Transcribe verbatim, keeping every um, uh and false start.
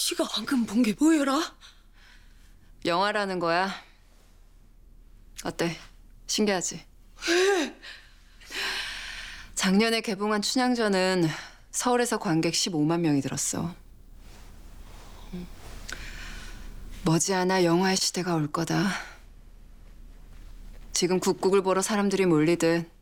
네가 방금 본 게 뭐여라? 영화라는 거야. 어때? 신기하지? 작년에 개봉한 춘향전은 서울에서 관객 십오만 명이 들었어. 머지않아 영화의 시대가 올 거다. 지금 국국을 보러 사람들이 몰리듯